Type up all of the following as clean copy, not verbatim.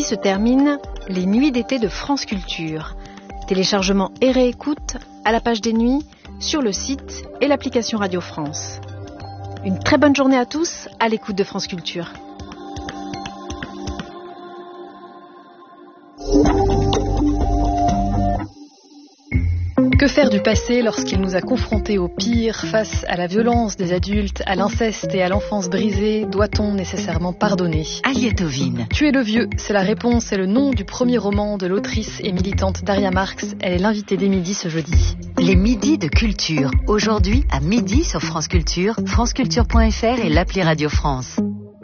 Ainsi se terminent les nuits d'été de France Culture. Téléchargement et réécoute à la page des nuits, sur le site et l'application Radio France. Une très bonne journée à tous à l'écoute de France Culture. Que faire du passé lorsqu'il nous a confrontés au pire, face à la violence des adultes, à l'inceste et à l'enfance brisée? Doit-on nécessairement pardonner? Aliette Ovine. Tuer le vieux, c'est la réponse et le nom du premier roman de l'autrice et militante Daria Marx. Elle est l'invitée des midis ce jeudi. Les midis de culture. Aujourd'hui, à midi sur France Culture, franceculture.fr et l'appli Radio France.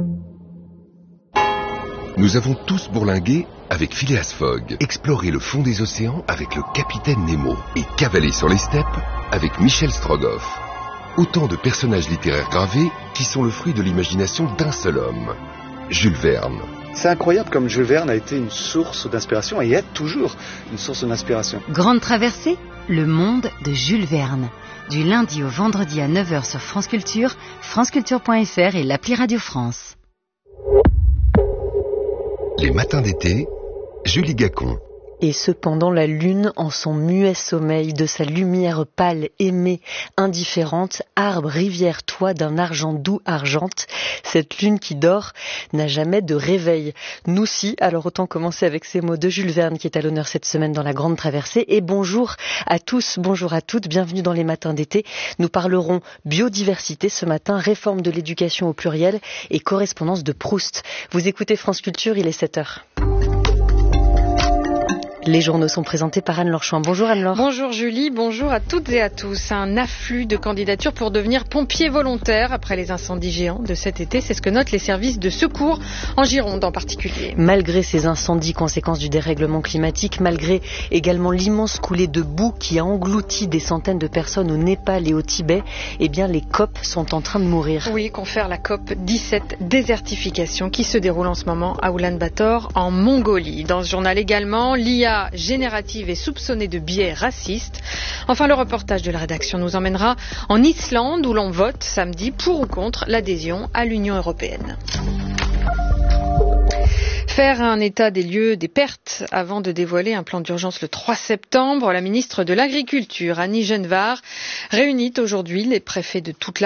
Nous avons tous bourlingué avec Phileas Fogg, exploré le fond des océans avec le capitaine Nemo et cavalé sur les steppes avec Michel Strogoff. Autant de personnages littéraires gravés qui sont le fruit de l'imagination d'un seul homme, Jules Verne. C'est incroyable comme Jules Verne a été une source d'inspiration et est toujours une source d'inspiration. Grande traversée, le monde de Jules Verne. Du lundi au vendredi à 9h sur France Culture, franceculture.fr et l'appli Radio France. Les matins d'été, Julie Gacon. Et cependant la lune, en son muet sommeil, de sa lumière pâle, aimée, indifférente, arbre, rivière, toit d'un argent doux argente, cette lune qui dort n'a jamais de réveil. Nous si, alors autant commencer avec ces mots de Jules Verne qui est à l'honneur cette semaine dans la Grande Traversée. Et bonjour à tous, bonjour à toutes, bienvenue dans les matins d'été. Nous parlerons biodiversité ce matin, réforme de l'éducation au pluriel et correspondance de Proust. Vous écoutez France Culture, il est 7h. Les journaux sont présentés par Anne-Laure Chouin. Bonjour Anne-Laure. Bonjour Julie, bonjour à toutes et à tous. Un afflux de candidatures pour devenir pompier volontaire après les incendies géants de cet été. C'est ce que notent les services de secours en Gironde en particulier. Malgré ces incendies, conséquences du dérèglement climatique, malgré également l'immense coulée de boue qui a englouti des centaines de personnes au Népal et au Tibet, eh bien les COP sont en train de mourir. Oui, confère la COP 17 désertification qui se déroule en ce moment à Oulan-Bator en Mongolie. Dans ce journal également, l'IA générative et soupçonnée de biais racistes. Enfin, le reportage de la rédaction nous emmènera en Islande où l'on vote samedi pour ou contre l'adhésion à l'Union européenne. Faire un état des lieux des pertes avant de dévoiler un plan d'urgence le 3 septembre. La ministre de l'Agriculture, Annie Genevard, réunit aujourd'hui les préfets de toute la